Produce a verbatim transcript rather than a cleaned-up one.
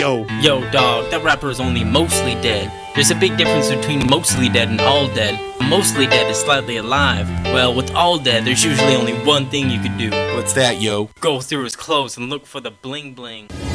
Yo. Yo, dog, that rapper is only mostly dead. There's a big difference between mostly dead and all dead. Mostly dead is slightly alive. Well, with all dead, there's usually only one thing you could do. What's that, yo? Go through his clothes and look for the bling bling.